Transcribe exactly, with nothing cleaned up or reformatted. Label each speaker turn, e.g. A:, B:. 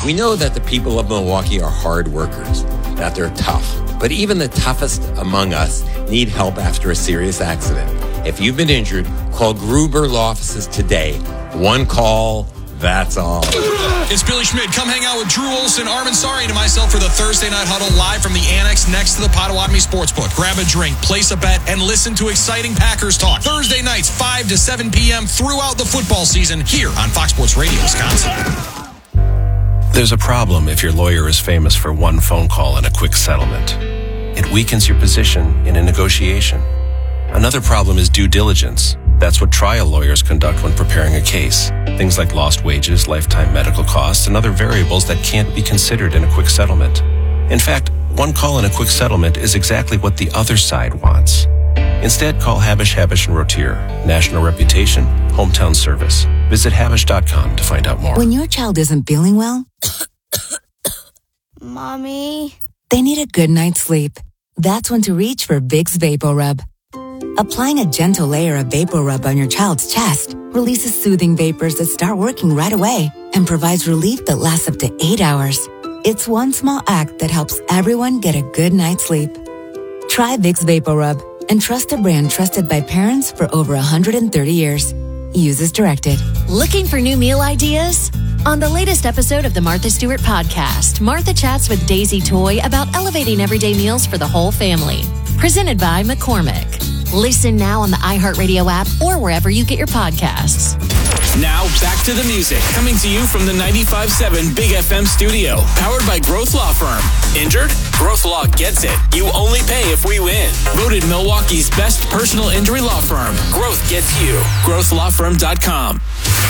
A: We know that the people of Milwaukee are hard workers, that they're tough. But even the toughest among us need help after a serious accident. If you've been injured, call Gruber Law Offices today. One call, that's all.
B: It's Billy Schmidt. Come hang out with Drew Olson, Armin Sari, and myself for the Thursday Night Huddle live from the Annex next to the Potawatomi Sportsbook. Grab a drink, place a bet, and listen to exciting Packers talk. Thursday nights, five to seven p.m. throughout the football season here on Fox Sports Radio, Wisconsin.
C: There's a problem if your lawyer is famous for one phone call and a quick settlement. It weakens your position in a negotiation. Another problem is due diligence. That's what trial lawyers conduct when preparing a case. Things like lost wages, lifetime medical costs, and other variables that can't be considered in a quick settlement. In fact, one call and a quick settlement is exactly what the other side wants. Instead, call Habish, Habish and Rotier. National reputation, hometown service. Visit Habish dot com to find out more.
D: When your child isn't feeling well,
E: Mommy,
D: they need a good night's sleep. That's when to reach for Vicks VapoRub. Applying a gentle layer of VapoRub on your child's chest releases soothing vapors that start working right away and provides relief that lasts up to eight hours. It's one small act that helps everyone get a good night's sleep. Try Vicks VapoRub and trust a brand trusted by parents for over one hundred thirty years. Use as directed.
F: Looking for new meal ideas? On the latest episode of the Martha Stewart podcast, Martha chats with Daisy Toy about elevating everyday meals for the whole family. Presented by McCormick. Listen now on the iHeartRadio app or wherever you get your podcasts.
G: Now, back to the music. Coming to you from the ninety-five point seven Big F M studio. Powered by Growth Law Firm. Injured? Growth Law gets it. You only pay if we win. Voted Milwaukee's best personal injury law firm. Growth gets you. growth law firm dot com.